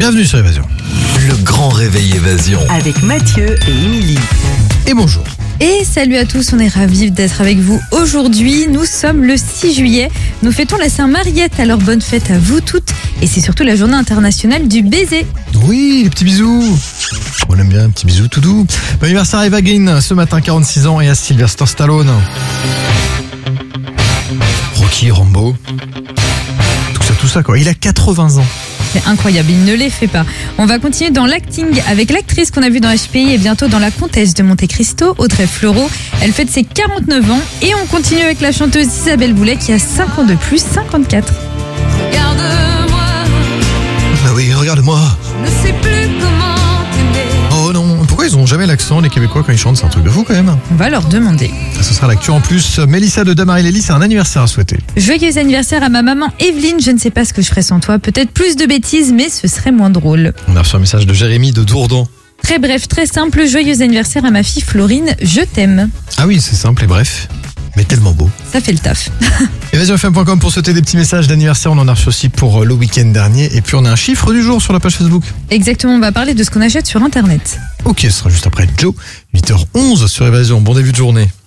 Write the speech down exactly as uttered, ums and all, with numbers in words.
Bienvenue sur Évasion. Le grand réveil Évasion. Avec Mathieu et Émilie. Et bonjour. Et salut à tous, on est ravis d'être avec vous aujourd'hui. Nous sommes le six juillet. Nous fêtons la Saint-Mariette, alors bonne fête à vous toutes. Et c'est surtout la journée internationale du baiser. Oui, les petits bisous. On aime bien un petit bisou tout doux. Bon anniversaire à Eva Green, ce matin, quarante-six ans, et à Sylvester Stallone. Rocky, Rambo. Tout ça, tout ça quoi. Il a quatre-vingts ans. C'est incroyable, il ne les fait pas. On va continuer dans l'acting avec l'actrice qu'on a vue dans H P I et bientôt dans La Comtesse de Monte Cristo, Audrey Fleurot. Elle fête ses quarante-neuf ans et on continue avec la chanteuse Isabelle Boulet qui a cinq ans de plus, cinquante-quatre. Regarde-moi, Bah oui, regarde-moi. je ne sais plus comment t'aimer. Oh non, pourquoi ils ont jamais l'accent les Québécois quand ils chantent? C'est un truc de fou quand même. On va leur demander. Ça, ce sera l'actu en plus. Mélissa de Damary-Lélis, c'est un anniversaire à souhaiter. Joyeux anniversaire à ma maman Evelyne, je ne sais pas ce que je ferais sans toi. Peut-être plus de bêtises, mais ce serait moins drôle. On a reçu un message de Jérémy de Dourdan. Très bref, très simple, joyeux anniversaire à ma fille Florine, je t'aime. Ah oui, c'est simple et bref, mais tellement beau. Ça fait le taf. Évasion F M point com pour souhaiter des petits messages d'anniversaire. On en a reçu aussi pour le week-end dernier. Et puis on a un chiffre du jour sur la page Facebook. Exactement, on va parler de ce qu'on achète sur Internet. Ok, ce sera juste après Joe. huit heures onze sur Évasion. Bon début de journée.